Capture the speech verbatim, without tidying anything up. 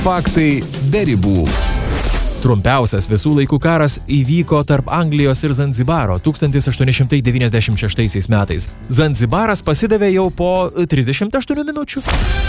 Faktai be ribų. Trumpiausias visų laikų karas įvyko tarp Anglijos ir Zanzibaro tūkstantis aštuoni šimtai devyniasdešimt šeštaisiais metais. Zanzibaras pasidavė jau po trisdešimt aštuonių minučių.